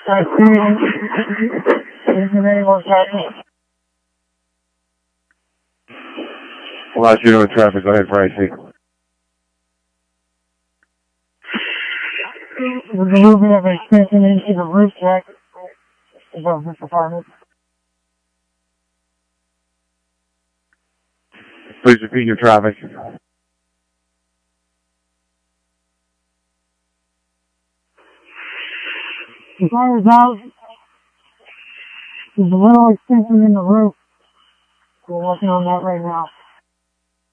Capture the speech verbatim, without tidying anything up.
I see. Isn't any more traffic? Well, you know traffic. Go ahead, Pricey. There's a little bit of extension into the roof deck above this apartment. Please repeat your traffic. The car is out. There's a little extension in the roof. We're working on that right now.